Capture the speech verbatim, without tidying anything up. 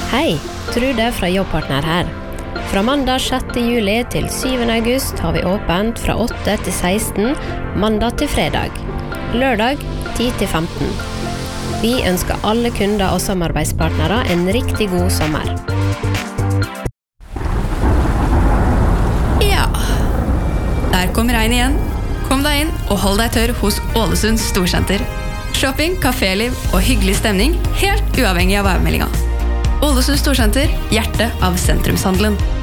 Hei, Trude fra Jobbpartner her. Fra mandag sjette juli til syvende august har vi åpent fra åtte til seksten, mandag til fredag. Lørdag ti til femten. Vi ønsker alle kunder og samarbeidspartnere en riktig god sommer. Ja, der kom regn igjen. Kom deg inn og hold deg tørr hos Ålesund Storsenter. Shopping, kaféliv og hyggelig stemning, helt uavhengig av værmeldinga. Ålesund Storsenter, hjertet av sentrumshandelen.